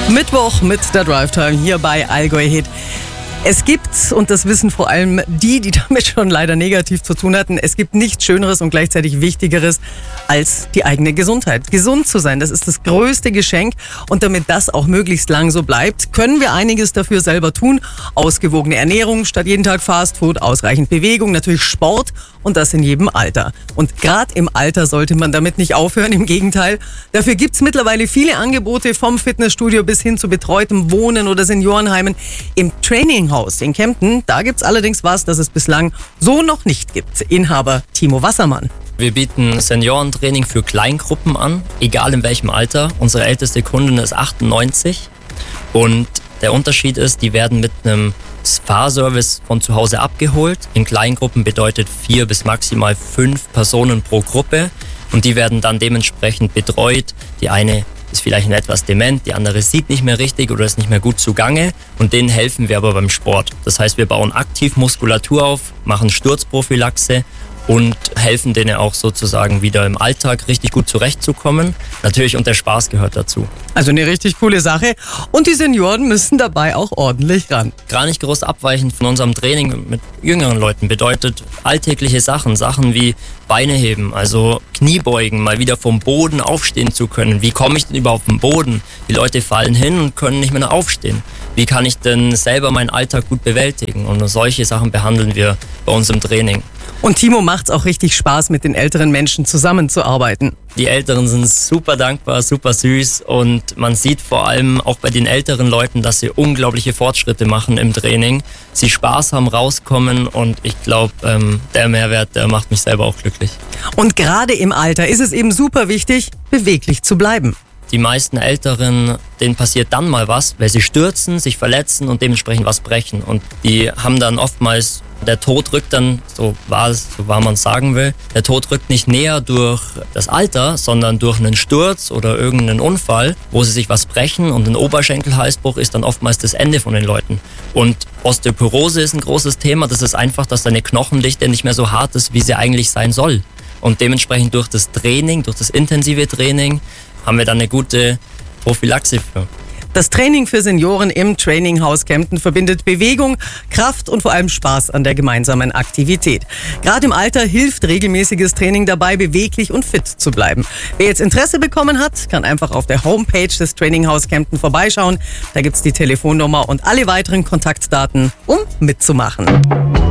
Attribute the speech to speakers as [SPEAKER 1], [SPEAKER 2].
[SPEAKER 1] Mittwoch mit der Drive Time hier bei Allgäu Hit. Es gibt, und das wissen vor allem die damit schon leider negativ zu tun hatten, es gibt nichts Schöneres und gleichzeitig Wichtigeres als die eigene Gesundheit. Gesund zu sein, das ist das größte Geschenk. Und damit das auch möglichst lang so bleibt, können wir einiges dafür selber tun. Ausgewogene Ernährung statt jeden Tag Fastfood, ausreichend Bewegung, natürlich Sport und das in jedem Alter. Und gerade im Alter sollte man damit nicht aufhören, im Gegenteil. Dafür gibt's mittlerweile viele Angebote vom Fitnessstudio bis hin zu betreutem Wohnen oder Seniorenheimen im Traininghaus in Kempten. Da gibt's allerdings was, das es bislang so noch nicht gibt. Inhaber Timo Wassermann.
[SPEAKER 2] Wir bieten Seniorentraining für Kleingruppen an, egal in welchem Alter. Unsere älteste Kundin ist 98 und der Unterschied ist, die werden mit einem Fahrservice von zu Hause abgeholt. In Kleingruppen bedeutet 4 bis maximal 5 Personen pro Gruppe und die werden dann dementsprechend betreut. Die eine ist vielleicht etwas dement, die andere sieht nicht mehr richtig oder ist nicht mehr gut zugange und denen helfen wir aber beim Sport. Das heißt, wir bauen aktiv Muskulatur auf, machen Sturzprophylaxe und helfen denen auch sozusagen wieder im Alltag richtig gut zurechtzukommen. Natürlich, und der Spaß gehört dazu.
[SPEAKER 1] Also eine richtig coole Sache. Und die Senioren müssen dabei auch ordentlich ran.
[SPEAKER 2] Gar nicht groß abweichend von unserem Training mit jüngeren Leuten bedeutet alltägliche Sachen wie Beine heben, also Kniebeugen, mal wieder vom Boden aufstehen zu können. Wie komme ich denn überhaupt vom Boden? Die Leute fallen hin und können nicht mehr aufstehen. Wie kann ich denn selber meinen Alltag gut bewältigen? Und solche Sachen behandeln wir bei uns im Training.
[SPEAKER 1] Und Timo macht's auch richtig Spaß, mit den älteren Menschen zusammenzuarbeiten.
[SPEAKER 2] Die Älteren sind super dankbar, super süß und man sieht vor allem auch bei den älteren Leuten, dass sie unglaubliche Fortschritte machen im Training. Sie Spaß haben, rauskommen und ich glaube, der Mehrwert, der macht mich selber auch glücklich.
[SPEAKER 1] Und gerade im Alter ist es eben super wichtig, beweglich zu bleiben.
[SPEAKER 2] Die meisten Älteren, denen passiert dann mal was, weil sie stürzen, sich verletzen und dementsprechend was brechen. Und die haben dann oftmals, der Tod rückt dann, so wahr man es sagen will, der Tod rückt nicht näher durch das Alter, sondern durch einen Sturz oder irgendeinen Unfall, wo sie sich was brechen und ein Oberschenkelhalsbruch ist dann oftmals das Ende von den Leuten. Und Osteoporose ist ein großes Thema, das ist einfach, dass deine Knochendichte nicht mehr so hart ist, wie sie eigentlich sein soll. Und dementsprechend durch das Training, durch das intensive Training, haben wir dann eine gute Prophylaxe für.
[SPEAKER 1] Das Training für Senioren im Traininghaus Kempten verbindet Bewegung, Kraft und vor allem Spaß an der gemeinsamen Aktivität. Gerade im Alter hilft regelmäßiges Training dabei, beweglich und fit zu bleiben. Wer jetzt Interesse bekommen hat, kann einfach auf der Homepage des Traininghaus Kempten vorbeischauen. Da gibt's die Telefonnummer und alle weiteren Kontaktdaten, um mitzumachen.